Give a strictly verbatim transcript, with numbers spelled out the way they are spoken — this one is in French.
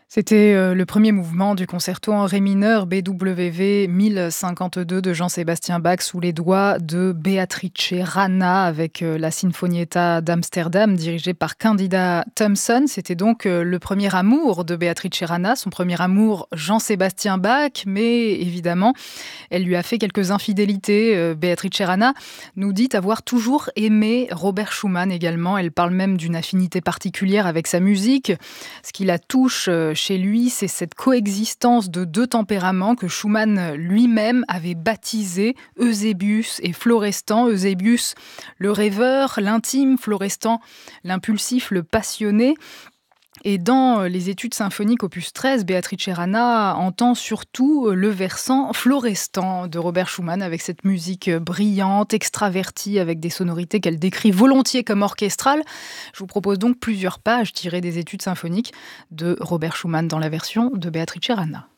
C'était, heu, le premier mouvement du concerto en ré mineur B W V mille cinquante-deux de Jean-Sébastien Bach sous les doigts de Beatrice Rana avec, heu, la Sinfonietta d'Amsterdam dirigée par Candida Thomson. C'était donc, heu, le premier amour de Beatrice Rana, son premier amour Jean-Sébastien Bach, mais évidemment, elle lui a fait quelques infidélités. Heu, Beatrice Rana nous dit avoir toujours aimé Robert Schumann également. Elle parle même d'une affinité particulière avec sa musique. Ce qui la touche, heu, chez lui, c'est cette coexistence de deux tempéraments que Schumann lui-même avait baptisés Eusébius et Florestan. Eusébius, le rêveur, l'intime, Florestan, l'impulsif, le passionné. Et dans les études symphoniques opus treize, Beatrice Rana entend surtout le versant florestan de Robert Schumann avec cette musique brillante, extravertie, avec des sonorités qu'elle décrit volontiers comme orchestrales. Je vous propose donc plusieurs pages tirées des études symphoniques de Robert Schumann dans la version de Beatrice Rana.